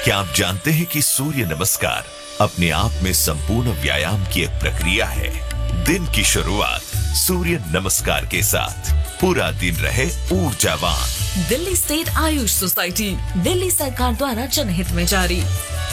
क्या आप जानते हैं कि सूर्य नमस्कार अपने आप में संपूर्ण व्यायाम की एक प्रक्रिया है। दिन की शुरुआत सूर्य नमस्कार के साथ, पूरा दिन रहे ऊर्जावान। दिल्ली स्टेट आयुष सोसाइटी, दिल्ली सरकार द्वारा जनहित में जारी।